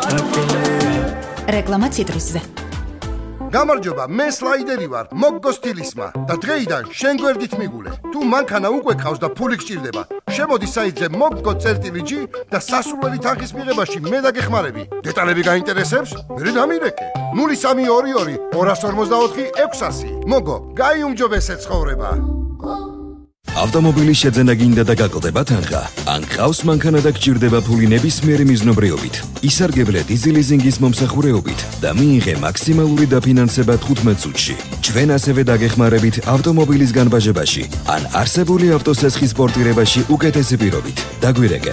რეკლამა ციტრუსზე. გამარჯობა, მე სლაიდერი ვარ, მოგგო სტილისმა და დღეიდან შენ გვერდით მიგულე. თუ მანქანა უკვე ყავს და ფული გჭირდება, შემოდი საიტზე moggo.gi და სასურველი თანხის მიღებაში მე დაგეხმარები. დეტალები გაინტერესებს? მე დამირეკე. 0322 254 600. მოგო, გაიუმჯობესე ცხოვრება. ავტომობილის შეძენა გინდა და გაკლდება თანხა. ან ყავს მანქანა და გჭირდება ფული ნებისმიერი მიზნობრიობით. ისარგებლე დიზელიზინგის მომსახურეობით და მიიღე მაქსიმალური დაფინანსება 15 წუთში. ჩვენ ასევე დაგეხმარებით ავტომობილის განბაჟებაში ან არსებული ავტოსესხის პორტირებაში უკეთესი პირობით. დაგვირეკე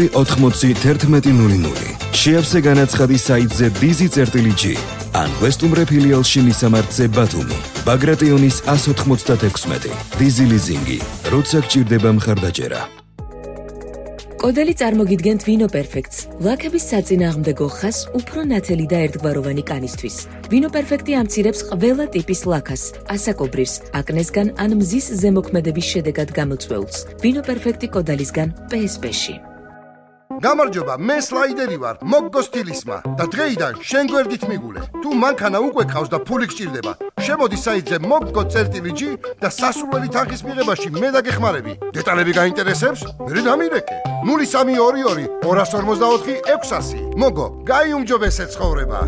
280 შეავსე განაცხადი საიტზე dizi.gi ან ვესტუმრე ფილიალში მისამართზე ბათუმი. ბაგრატიონის 196. დიზელიზინგი, როცა გჭირდება მხარდაჭერა. კოდელი წარმოგიდგენთ ვინო პერფექტს, ლაქების საწინააღმდეგო ხაზს უფრო ნათელი და ერთგვაროვანი კანისთვის. ვინო პერფექტი ამცირებს ყველა ტიპის ლაქას, ასაკობრირს, აკნესგან ან მზის ზემოქმედების შედეგად გამოწვეულს. ვინო პერფექტი კოდალისგან PSP-ში. გამარჯობა, მე სლაიდერი ვარ, მოგგო სტილისმა და დღეიდან შენ გვერდით მიგულე. თუ მანქანა უკვე ყავს და ფული გჭირდება, შემოდი საიტზე moggo.gi და სასურველი თანხის მიღებაში მე დაგეხმარები. დეტალები გაინტერესებს? მე დამირეკე. 0322 254 600. მოგო, გაიუმჯობესე ცხოვრება.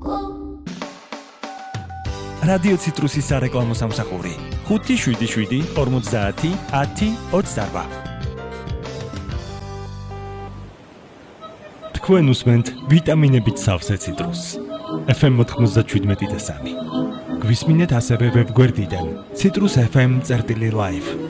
რადიო ციტრუსის სარეკლამო სამსახური 577 50 10 24. თქვენ უსმენთ ვიტამინებით სავსე ციტრუსს. FM 97.3. გვისმინეთ ასევე ვებგვერდიდან citrusfm.live.